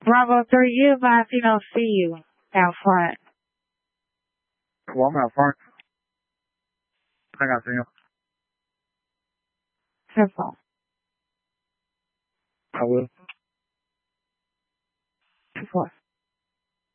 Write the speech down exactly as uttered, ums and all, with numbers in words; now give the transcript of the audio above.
Bravo three, you advise he don't see you out front. Well, I'm out front. I think I see him. Simple. I will.